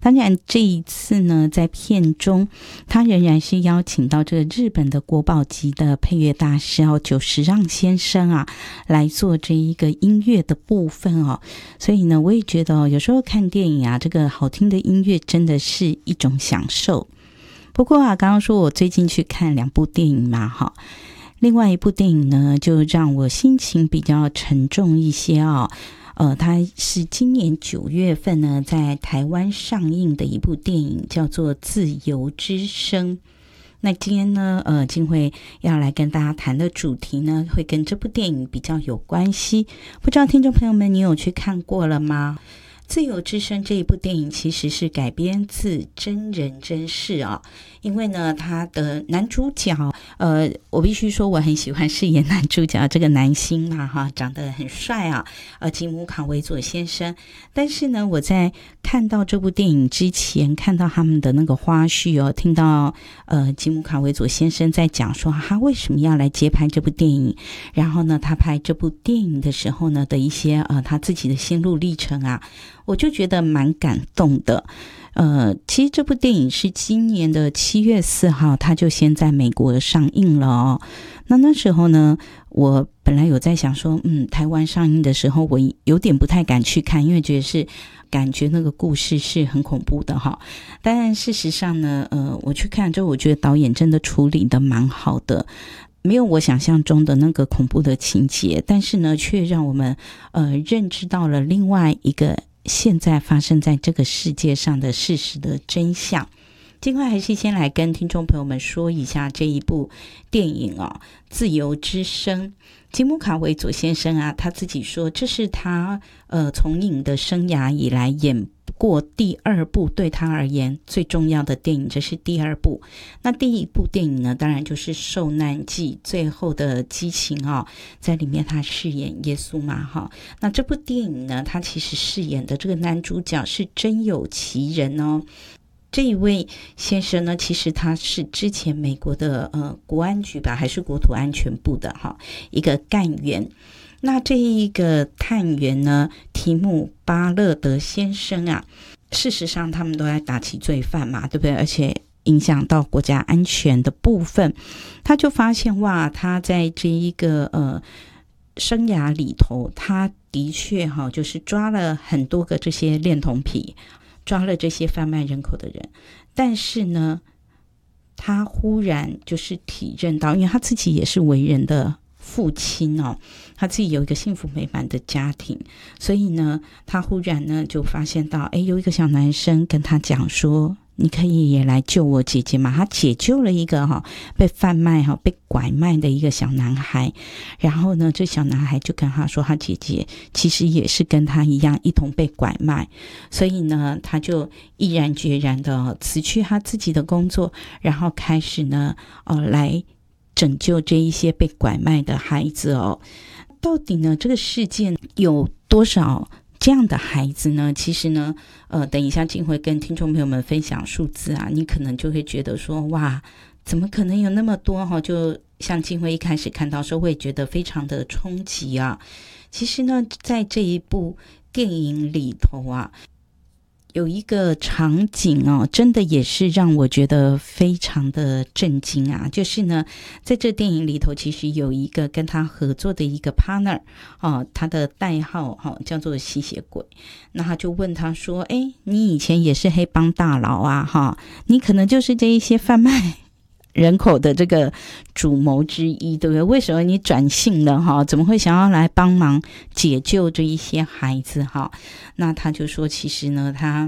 当然这一次呢，在片中他仍然是邀请到这个日本的国宝级的配乐大师久石让先生来做这一个音乐的部分所以呢我也觉得有时候看电影这个好听的音乐真的是一种享受。不过刚刚说我最近去看2部电影嘛另外一部电影呢就让我心情比较沉重一些它是今年9月份呢在台湾上映的一部电影，叫做《自由之声》。那今天呢静慧要来跟大家谈的主题呢会跟这部电影比较有关系，不知道听众朋友们你有去看过了吗？自由之声这一部电影其实是改编自真人真事因为呢他的男主角我必须说我很喜欢饰演男主角这个男星长得很帅吉姆卡维佐先生。但是呢我在看到这部电影之前，看到他们的那个花絮听到吉姆卡维佐先生在讲说他为什么要来接拍这部电影，然后呢他拍这部电影的时候呢的一些他自己的心路历程我就觉得蛮感动的。其实这部电影是今年的7月4号它就先在美国上映了那时候呢我本来有在想说台湾上映的时候我有点不太敢去看，因为感觉那个故事是很恐怖的但事实上呢我去看之后，我觉得导演真的处理的蛮好的，没有我想象中的那个恐怖的情节，但是呢却让我们认知到了另外一个现在发生在这个世界上的事实的真相。尽快还是先来跟听众朋友们说一下这一部电影自由之声。吉姆卡维佐先生他自己说这是他从影的生涯以来演过第2部对他而言最重要的电影，这是第2部。那第1部电影呢当然就是受难记最后的激情在里面他饰演耶稣嘛那这部电影呢他其实饰演的这个男主角是真有其人这一位先生呢其实他是之前美国的国安局吧还是国土安全部的一个干员。那这一个探员呢提姆巴勒德先生事实上他们都在打击罪犯嘛，对不对？而且影响到国家安全的部分，他就发现他在这一个生涯里头，他的确就是抓了很多个这些恋童癖，抓了这些贩卖人口的人，但是呢他忽然就是体认到，因为他自己也是为人的父亲他自己有一个幸福美满的家庭，所以呢他忽然呢就发现到有一个小男生跟他讲说你可以也来救我姐姐嘛。他解救了一个被贩卖被拐卖的一个小男孩，然后呢这小男孩就跟他说他姐姐其实也是跟他一样一同被拐卖，所以呢他就毅然决然的辞去他自己的工作，然后开始呢来拯救这一些被拐卖的孩子到底呢这个世界有多少这样的孩子呢？其实呢等一下静会跟听众朋友们分享数字你可能就会觉得说哇怎么可能有那么多就像静会一开始看到时候会觉得非常的冲击其实呢在这一部电影里头有一个场景真的也是让我觉得非常的震惊就是呢在这电影里头其实有一个跟他合作的一个 partner他的代号叫做吸血鬼。那他就问他说你以前也是黑帮大佬你可能就是这一些贩卖人口的这个主谋之一，对不对？为什么你转性了怎么会想要来帮忙解救这一些孩子那他就说其实呢他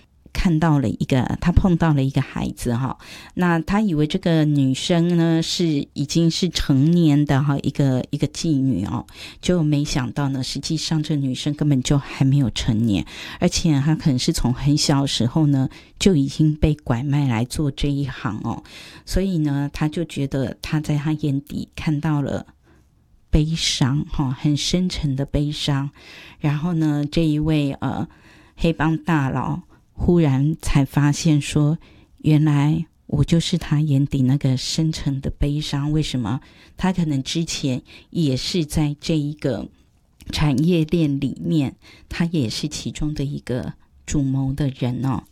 碰到了一个孩子那他以为这个女生呢已经是成年的一个妓女就没想到呢实际上这女生根本就还没有成年，而且她可能是从很小的时候呢就已经被拐卖来做这一行所以呢他就觉得他在他眼底看到了悲伤很深沉的悲伤。然后呢这一位黑帮大佬忽然才发现说原来我就是他眼底那个深沉的悲伤。为什么？他可能之前也是在这一个产业链里面，他也是其中的一个主谋的人